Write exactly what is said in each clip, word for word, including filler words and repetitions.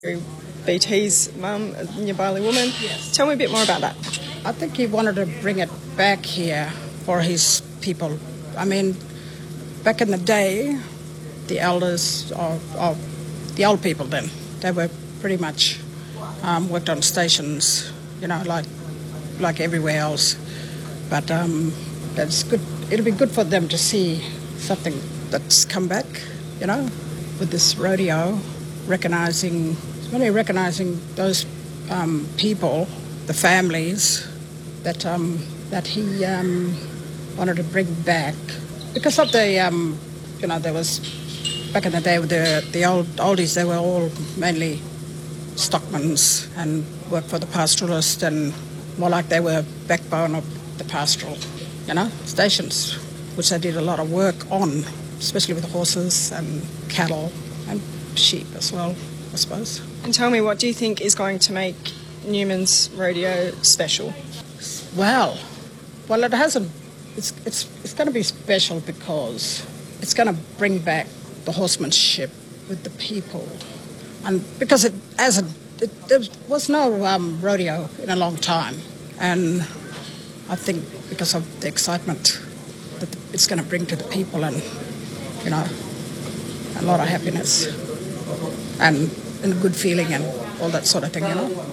B T's mum, Nyabali woman. Yes. Tell me a bit more about that. I think he wanted to bring it back here for his people. I mean, back in the day, the elders, or, or the old people then, they were pretty much um, worked on stations, you know, like like everywhere else. But um, that's good. It'll be good for them to see something that's come back, you know, with this rodeo, recognising, really recognising those um, people, the families that um, that he um, wanted to bring back. Because of the, um, you know, there was, back in the day with the, the old oldies, they were all mainly stockmans and worked for the pastoralist, and more like they were backbone of the pastoral, you know, stations, which they did a lot of work on, especially with horses and cattle and sheep as well, I suppose. And tell me, what do you think is going to make Newman's rodeo special? Well, well, it hasn't. It's it's it's going to be special because it's going to bring back the horsemanship with the people, and because it as a it, there was no um, rodeo in a long time, and I think because of the excitement that it's going to bring to the people, and you know, a lot of happiness and and a good feeling and all that sort of thing, you know.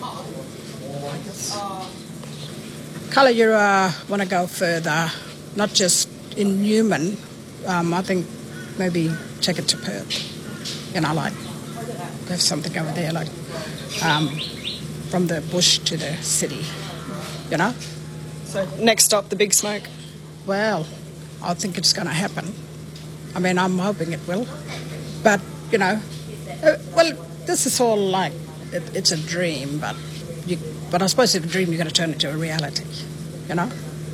Kalayura want to go further, not just in Newman. Um, I think maybe take it to Perth. You know, like have something over there, like um, from the bush to the city. You know. So next stop, the Big Smoke. Well, I think it's going to happen. I mean, I'm hoping it will. But you know, uh, well, this is all like it, it's a dream, but. You, but I suppose if a dream, you're going to turn it into a reality, you know?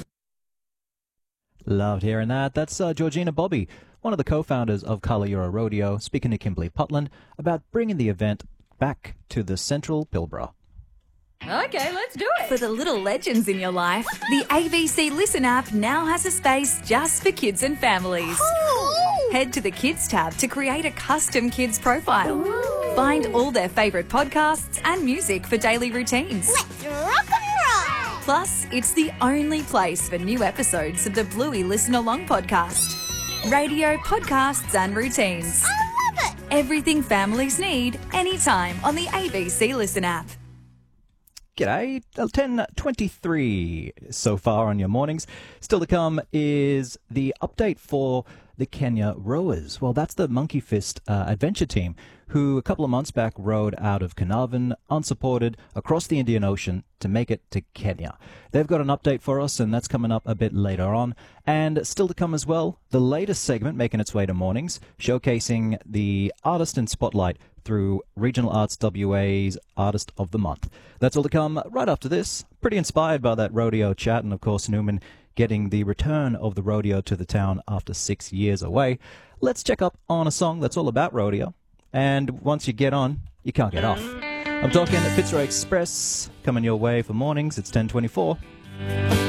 Loved hearing that. That's uh, Georgina Bobby, one of the co-founders of Kalayura Rodeo, speaking to Kimberly Putland about bringing the event back to the central Pilbara. Okay, let's do it. For the little legends in your life, the A B C Listen app now has a space just for kids and families. Ooh. Head to the Kids tab to create a custom kids profile. Ooh. Find all their favourite podcasts and music for daily routines. Let's rock and roll! Plus, it's the only place for new episodes of the Bluey Listen Along podcast. Radio, podcasts and routines. I love it! Everything families need, anytime on the A B C Listen app. G'day, ten twenty-three so far on your mornings. Still to come is the update for the Kenya Rowers. Well, that's the Monkey Fist uh, adventure team who a couple of months back rowed out of Carnarvon, unsupported, across the Indian Ocean to make it to Kenya. They've got an update for us, and that's coming up a bit later on. And still to come as well, the latest segment making its way to mornings, showcasing the artist in spotlight through Regional Arts W A's Artist of the Month. That's all to come right after this. Pretty inspired by that rodeo chat, and of course Newman getting the return of the rodeo to the town after six years away. Let's check up on a song that's all about rodeo, and once you get on, you can't get off. I'm talking Fitzroy Express, coming your way for mornings. It's ten twenty-four.